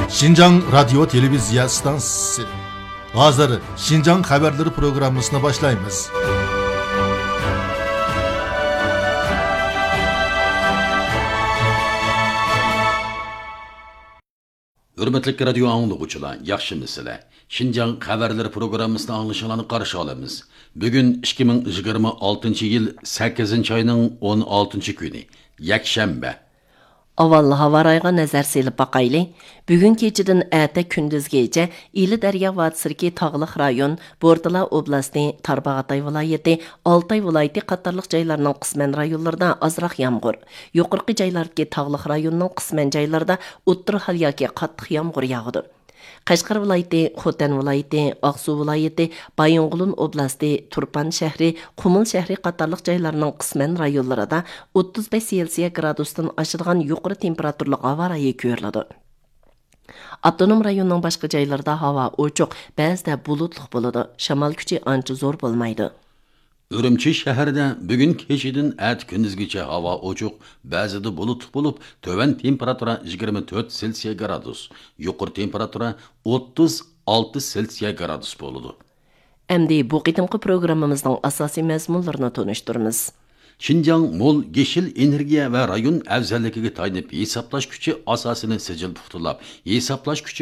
Şinjan Radyo Televizya Stansisi. Hazır Şinjan Haberleri programmasına başlayınız. Hürmetlik radyo anlıqçılar, yaxşımısınızlar? Şinjan Haberleri programmasını anlaşılanı qarşı alamiz. Bugün 2026 yıl 8 ayının 16 günü, yakshanba. Avvallı hava rayına nazar selip bakaylı. Bugün keçidin ətə kündüzgece İli Darya Vadisirki Tağlıq rayon, Bordala Oblasti, Tarbağatay vilayeti, Altay vilayeti qatarlıq jaylarının qismen rayonlarda azraq yağmur. Yuqorqi jaylardagi Tağlıq rayonunun qismen jaylarda o'ttir hal yoki qattiq yağmur yağdı. Qashqar viloyati, Xotan viloyati, Aqsu viloyati, Bayonqulun oblasti, Turpan shahri, Qumul shahri qatarlıq joylarning qismen rayonlarida 35 Selsiya gradusdan oshirgan yuqori temperaturli havo rayi ko'riladi. Abdunum rayonning boshqa joylarida havo ochiq, ba'zida bulutli bo'ladi. Shamol kuchi ancha zo'r bo'lmaydi. Ürümçi şəhərdə bugün keçidin ət gündüzgəcə hava oçuq, bəzida bulutluq olub, töven temperatura 24 Selsiya gradus, yuqur temperatura 36 Selsiya gradus boludu. Əmdi bu qitimqi proqramımızın asasi məzmunlarını tanışdırırız. Şinjan mol yeşil energiya və rayon əvzəllikiga tayanıb hesaplash kuchi asosini sijil tutilab, hesaplash kuchi